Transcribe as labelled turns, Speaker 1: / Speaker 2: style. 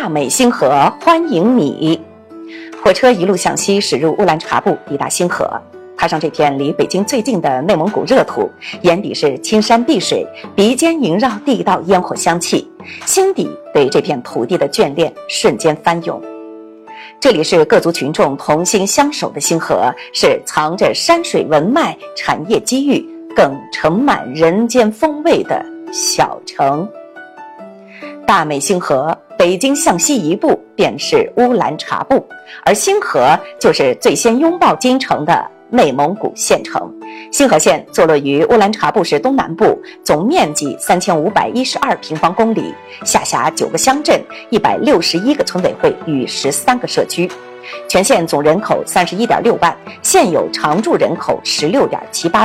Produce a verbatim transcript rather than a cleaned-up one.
Speaker 1: 大美星河欢迎你。火车一路向西驶入乌兰察布，抵达星河。踏上这片离北京最近的内蒙古热土，眼底是青山碧水，鼻尖萦绕地道烟火香气，心底对这片土地的眷恋瞬间翻涌。这里是各族群众同心相守的星河，是藏着山水文脉、产业机遇，更盛满人间风味的小城。大美星河，北京向西一步便是乌兰察布，而星河就是最先拥抱京城的内蒙古县城。星河县坐落于乌兰察布市东南部，总面积三千五百一十二平方公里，下辖九个乡镇、一百六十一个村委会与十三个社区。全县总人口三十一点六万，现有常住人口十六点七八